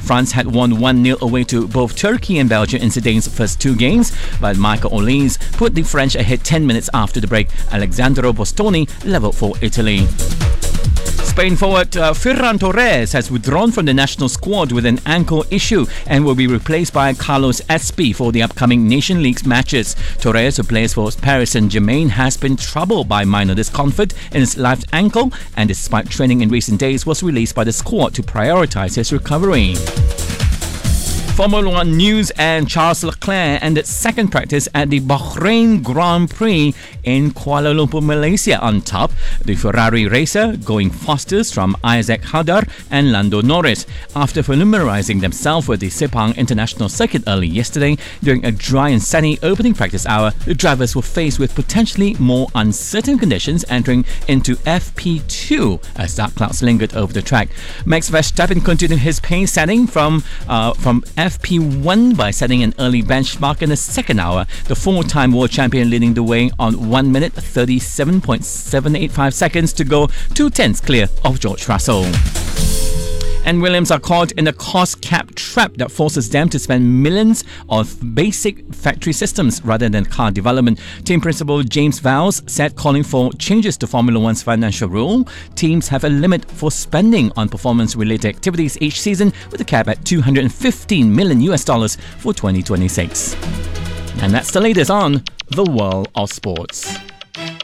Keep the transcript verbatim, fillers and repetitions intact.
France had won one nil away to both Turkey and Belgium in Zidane's first two games, but Michael Olise put the French ahead ten minutes after the break. Alexandro Bostoni levelled for Italy. Spain forward uh, Ferran Torres has withdrawn from the national squad with an ankle issue and will be replaced by Carlos Espy for the upcoming Nation League matches. Torres, who plays for Paris Saint-Germain, has been troubled by minor discomfort in his left ankle and, despite training in recent days, was released by the squad to prioritise his recovery. Formula One news, and Charles Leclerc ended second practice at the Bahrain Grand Prix in Kuala Lumpur, Malaysia on top. The Ferrari racer going fastest from Isaac Hadar and Lando Norris. After familiarising themselves with the Sepang International Circuit early yesterday, during a dry and sunny opening practice hour, the drivers were faced with potentially more uncertain conditions entering into F P two as dark clouds lingered over the track. Max Verstappen continued his pace setting from uh, from F P one by setting an early benchmark in the second hour. The four-time world champion leading the way on one minute thirty-seven point seven eight five seconds to go, two tenths clear of George Russell. And Williams are caught in a cost cap trap that forces them to spend millions on basic factory systems rather than car development. Team principal James Vowles said, calling for changes to Formula One's financial rule. Teams have a limit for spending on performance-related activities each season, with a cap at two hundred fifteen million U S dollars for twenty twenty-six. And that's the latest on the world of sports.